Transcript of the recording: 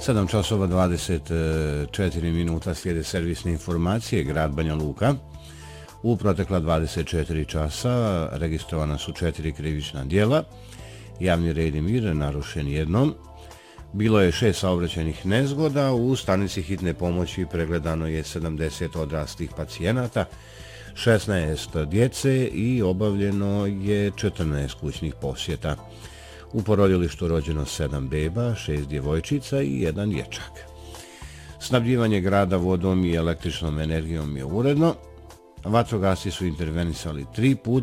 7 časova 24 minuta slijede servisne informacije. Grad Banja Luka. U protekla 24 časa registrovana su 4 krivična djela. Javni red i mir narušen jednom. Bilo je 6 saobraćajnih nezgoda. U stanici hitne pomoći pregledano je 70 odraslih pacijenata, 16 djece i obavljeno je 14 kućnih posjeta. U porodilištu rođeno 7 beba, 6 djevojčica i 1 dječak. Snabdjivanje grada vodom i električnom energijom je uredno. Vatrogasci su intervenisali 3 puta.